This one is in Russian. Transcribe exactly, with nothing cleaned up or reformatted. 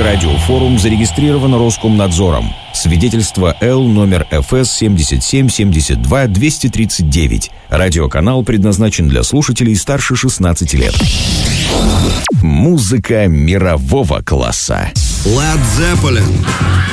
радиофорум зарегистрирован Роскомнадзором. Свидетельство Л номер эф эс семьдесят семь семьдесят два двести тридцать девять. Радиоканал предназначен для слушателей старше шестнадцати лет. Музыка мирового класса. Led Zeppelin.